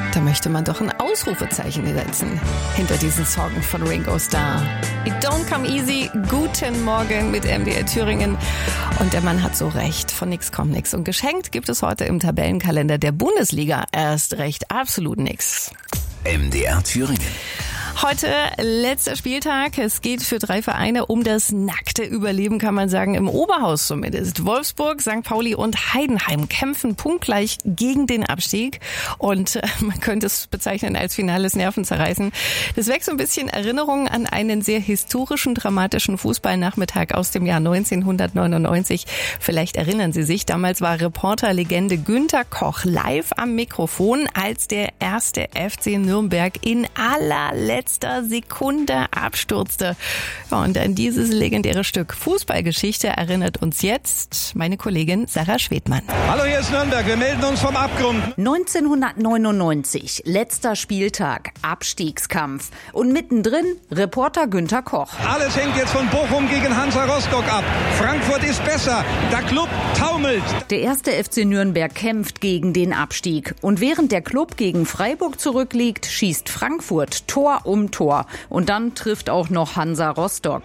Da möchte man doch ein Ausrufezeichen setzen hinter diesen Song von Ringo Starr. It don't come easy. Guten Morgen mit MDR Thüringen. Und der Mann hat so recht. Von nix kommt nix. Und geschenkt gibt es heute im Tabellenkalender der Bundesliga erst recht absolut nix. MDR Thüringen. Heute letzter Spieltag. Es geht für 3 Vereine um das nackte Überleben, kann man sagen, im Oberhaus zumindest. Wolfsburg, St. Pauli und Heidenheim kämpfen punktgleich gegen den Abstieg. Und man könnte es bezeichnen als finales Nervenzerreißen. Das weckt so ein bisschen Erinnerungen an einen sehr historischen, dramatischen Fußballnachmittag aus dem Jahr 1999. Vielleicht erinnern Sie sich, damals war Reporterlegende Günter Koch live am Mikrofon, als der erste FC Nürnberg in allerletzter Sekunde abstürzte. Ja, und an dieses legendäre Stück Fußballgeschichte erinnert uns jetzt meine Kollegin Sarah Schwedmann. Hallo, hier ist Nürnberg. Wir melden uns vom Abgrund. 1999, letzter Spieltag, Abstiegskampf. Und mittendrin Reporter Günter Koch. Alles hängt jetzt von Bochum gegen Hansa Rostock ab. Frankfurt ist besser. Der Club taumelt. Der erste FC Nürnberg kämpft gegen den Abstieg. Und während der Club gegen Freiburg zurückliegt, schießt Frankfurt Tor um Tor. Und dann trifft auch noch Hansa Rostock.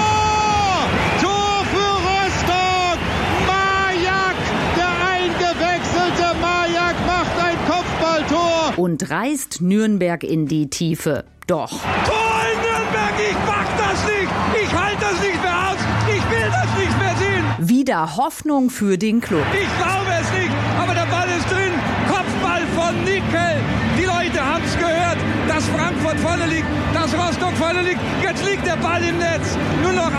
Tor für Rostock! Majak, der eingewechselte Majak macht ein Kopfballtor. Und reißt Nürnberg in die Tiefe. Doch. Tor in Nürnberg! Ich mach das nicht! Ich halte das nicht mehr aus! Ich will das nicht mehr sehen! Wieder Hoffnung für den Club. Ich glaube es nicht, aber der Ball ist drin. Kopfball von Nickel. Die Leute haben es gehört, dass Frankfurt vorne liegt, dass Rostock vorne liegt. Jetzt liegt der Ball im Netz. Nur noch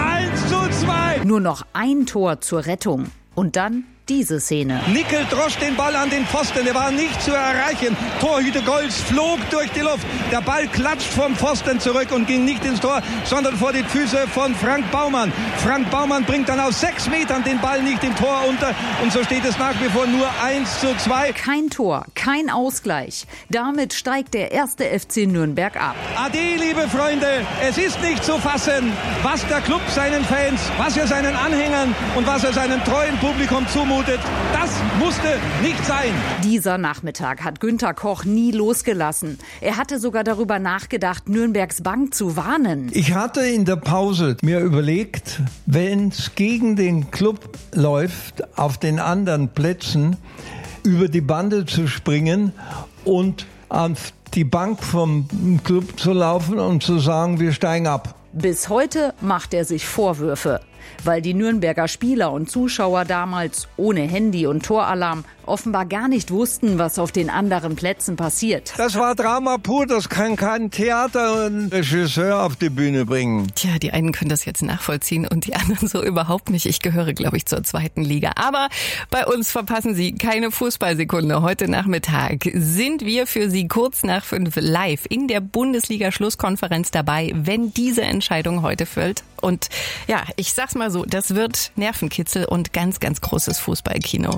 1:2. Nur noch ein Tor zur Rettung. Und dann diese Szene. Nickel drosch den Ball an den Pfosten, der war nicht zu erreichen. Torhüter Golz flog durch die Luft. Der Ball klatscht vom Pfosten zurück und ging nicht ins Tor, sondern vor die Füße von Frank Baumann. Frank Baumann bringt dann aus 6 Metern den Ball nicht im Tor unter und so steht es nach wie vor nur 1:2. Kein Tor, kein Ausgleich. Damit steigt der erste FC Nürnberg ab. Ade, liebe Freunde, es ist nicht zu fassen, was der Club seinen Fans, was er seinen Anhängern und was er seinem treuen Publikum zumutet. Das musste nicht sein. Dieser Nachmittag hat Günter Koch nie losgelassen. Er hatte sogar darüber nachgedacht, Nürnbergs Bank zu warnen. Ich hatte in der Pause mir überlegt, wenn es gegen den Club läuft, auf den anderen Plätzen über die Bande zu springen und auf die Bank vom Club zu laufen und zu sagen, wir steigen ab. Bis heute macht er sich Vorwürfe, weil die Nürnberger Spieler und Zuschauer damals ohne Handy und Toralarm offenbar gar nicht wussten, was auf den anderen Plätzen passiert. Das war Drama pur, das kann kein Theater und Regisseur auf die Bühne bringen. Tja, die einen können das jetzt nachvollziehen und die anderen so überhaupt nicht. Ich gehöre, glaube ich, zur 2. Liga. Aber bei uns verpassen Sie keine Fußballsekunde. Heute Nachmittag sind wir für Sie kurz nach 5 live in der Bundesliga-Schlusskonferenz dabei, wenn diese Entscheidung heute fällt. Und ja, ich sag's mal so, das wird Nervenkitzel und ganz, ganz großes Fußballkino.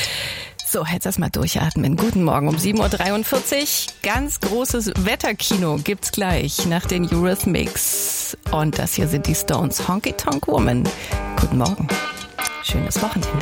So, jetzt erstmal durchatmen. Guten Morgen um 7:43 Uhr. Ganz großes Wetterkino gibt's gleich nach den Eurythmics. Und das hier sind die Stones. Honky Tonk Woman. Guten Morgen. Schönes Wochenende.